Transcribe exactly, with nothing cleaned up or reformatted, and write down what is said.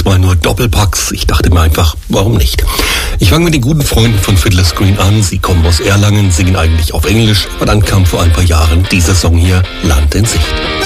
War nur Doppelpacks. Ich dachte mir einfach, warum nicht? Ich fange mit den guten Freunden von Fiddler's Green an. Sie kommen aus Erlangen, singen eigentlich auf Englisch, aber dann kam vor ein paar Jahren dieser Song hier, Land in Sicht.